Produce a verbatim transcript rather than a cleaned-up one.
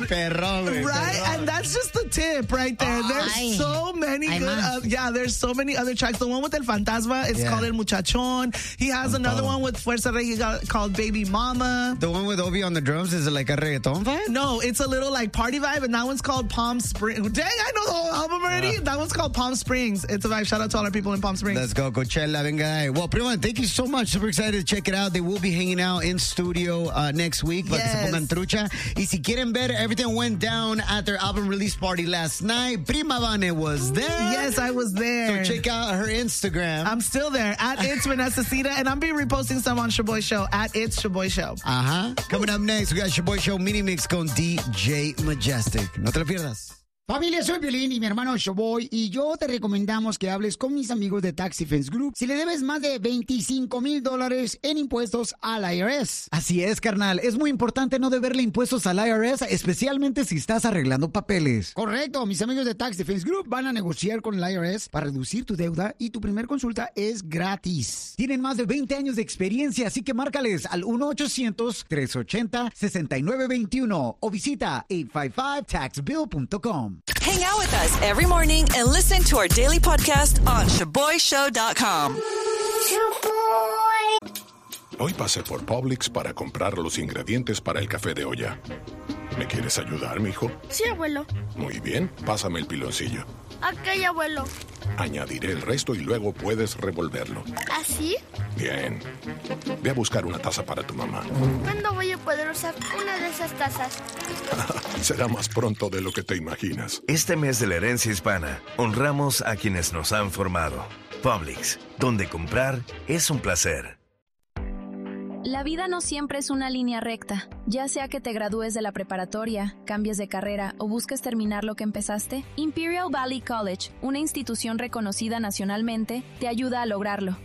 Perrón, güey. Right? Perrón. And that's just the tip right there. There's Ay. so many Hay good, más. uh, yeah, there's so many other tracks. The one with El Fantasma is Yeah. called El Muchachón. He has Con another todo. one with Fuerza Reggae called Baby Mama. The one with Obi on the drums, is it like a reggaeton vibe? No, it's a little like party vibe, and that one's called Palm Springs. Dang, I know the whole album already. Yeah. That one's called Palm Springs. It's a vibe. Shout out to all our people in Palm Springs. Let's go, Coachella, venga. Well, Prima, thank you so much. Super excited to check it out. They will be hanging out in studio uh, next week. Para que se Yes. pongan trucha. Y si quieren ver, everything went down at their album release party last night. Prima Vane was there. Yes, I was So there. check out her Instagram. I'm still there at It's Vanessa Cita, and I'm be reposting some on Shaboy Show at It's Shaboy Show. Ajá. Coming up next, we got your boy show mini mix con D J Majestic. No te lo pierdas. Familia, soy Piolín y mi hermano Showboy y yo te recomendamos que hables con mis amigos de Tax Defense Group si le debes más de veinticinco mil dólares en impuestos al I R S. Así es, carnal. Es muy importante no deberle impuestos al I R S, especialmente si estás arreglando papeles. Correcto, mis amigos de Tax Defense Group van a negociar con el I R S para reducir tu deuda y tu primer consulta es gratis. Tienen más de veinte años de experiencia, así que márcales al uno ochocientos, tres ochenta, sesenta y nueve veintiuno o visita ocho cinco cinco tax bill punto com. Hang out with us every morning and listen to our daily podcast on shaboy show dot com. Hoy pasé por Publix para comprar los ingredientes para el café de olla. ¿Me quieres ayudar, mijo? Sí, abuelo. Muy bien, pásame el piloncillo. Ok, abuelo. Añadiré el resto y luego puedes revolverlo. ¿Así? Bien. Ve a buscar una taza para tu mamá. ¿Cuándo voy a poder usar una de esas tazas? Será más pronto de lo que te imaginas. Este mes de la herencia hispana, honramos a quienes nos han formado. Publix, donde comprar es un placer. La vida no siempre es una línea recta. Ya sea que te gradúes de la preparatoria, cambies de carrera o busques terminar lo que empezaste, Imperial Valley College, una institución reconocida nacionalmente, te ayuda a lograrlo.